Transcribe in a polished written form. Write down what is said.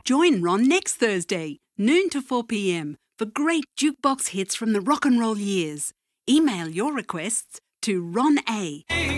Join Ron next Thursday, noon to 4 p.m, for great jukebox hits from the rock and roll years. Email your requests to Ron A.